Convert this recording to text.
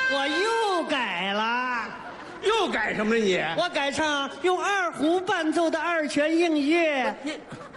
我又改了， 又改什么了你？ 我改唱用二胡伴奏的二泉映月。 你